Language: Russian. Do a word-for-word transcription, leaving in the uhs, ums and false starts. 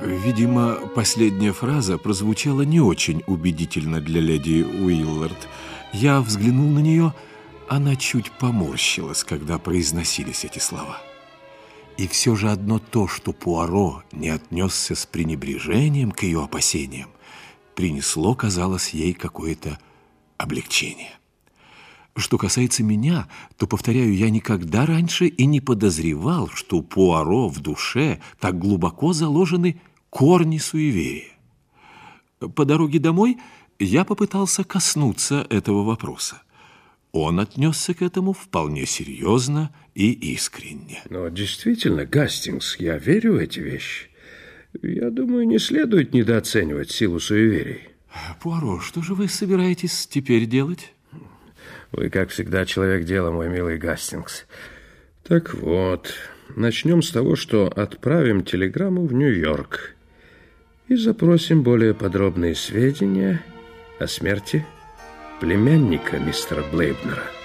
Видимо, последняя фраза прозвучала не очень убедительно для леди Уиллард. Я взглянул на нее, она чуть поморщилась, когда произносились эти слова. И все же одно то, что Пуаро не отнесся с пренебрежением к ее опасениям, принесло, казалось, ей какое-то облегчение. Что касается меня, то, повторяю, я никогда раньше и не подозревал, что у Пуаро в душе так глубоко заложены корни суеверия. По дороге домой я попытался коснуться этого вопроса. Он отнесся к этому вполне серьезно и искренне. Но действительно, Гастингс, я верю в эти вещи. Я думаю, не следует недооценивать силу суеверий. Пуаро, что же вы собираетесь теперь делать? Вы, как всегда, человек дела, мой милый Гастингс. Так вот, начнем с того, что отправим телеграмму в Нью-Йорк и запросим более подробные сведения о смерти племянника мистера Блейбнера.